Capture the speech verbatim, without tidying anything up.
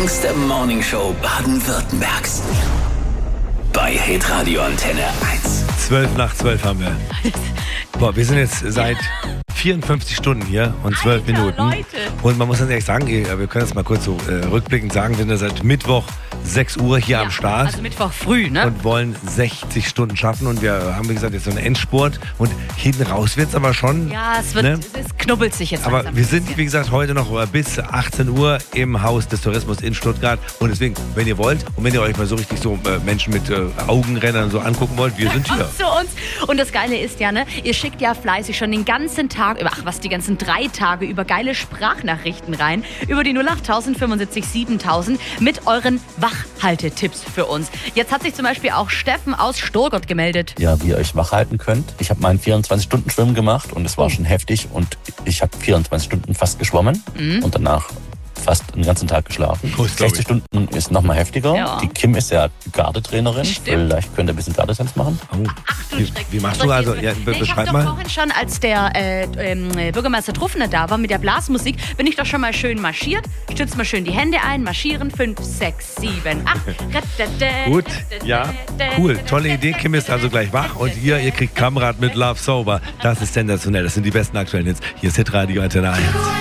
längste Morningshow Baden-Württembergs. Bei Hitradio Antenne eins. Zwölf nach zwölf haben wir. Boah, wir sind jetzt seit vierundfünfzig Stunden hier und zwölf Alter, Minuten. Leute. Und man muss ganz ehrlich sagen, wir können das mal kurz so äh, rückblickend sagen, wir sind ja seit Mittwoch sechs Uhr hier Ja, am Start. Also Mittwoch früh, ne? Und wollen sechzig Stunden schaffen und wir haben, wie gesagt, jetzt so einen Endspurt und hinten raus wird es aber schon. Ja, es wird, ne? es knubbelt sich jetzt Aber langsam wir ein sind, bisschen. wie gesagt, heute noch bis achtzehn Uhr im Haus des Tourismus in Stuttgart. Und deswegen, wenn ihr wollt und wenn ihr euch mal so richtig so äh, Menschen mit äh, Augenrändern so angucken wollt, wir sind hier. Kommt zu uns. Und das Geile ist ja, ne, ihr schickt ja fleißig schon den ganzen Tag über, ach was, die ganzen drei Tage über geile Sprachnachrichten rein, über die null acht tausend fünfundsiebzig siebentausend mit euren Wachhaltetipps für uns. Jetzt hat sich zum Beispiel auch Steffen aus Stuttgart gemeldet. Ja, wie ihr euch wach halten könnt. Ich habe meinen vierundzwanzig-Stunden-Schwimmen gemacht und es war schon heftig und ich habe vierundzwanzig Stunden fast geschwommen Mhm. und danach fast den ganzen Tag geschlafen. Oh, das glaub ich. sechzig Stunden ist nochmal heftiger. Ja. Die Kim ist ja Gardetrainerin. Stimmt. Vielleicht könnt ihr ein bisschen Gardetanz machen. Oh. Ach du Wie, Schreck. wie machst du also? Ja, be nee, ich beschreib habe doch mal. vorhin schon, als der äh, ähm, Bürgermeister Truffner da war mit der Blasmusik, bin ich doch schon mal schön marschiert. Stützt mal schön die Hände ein, marschieren. fünf, sechs, sieben, acht. Gut, ja, cool. Tolle Idee. Kim ist also gleich wach und ihr, ihr kriegt Kamerad mit Love Sober. Das ist sensationell. Das sind die besten aktuellen Hits. Hier ist Hitradio Antenne eins.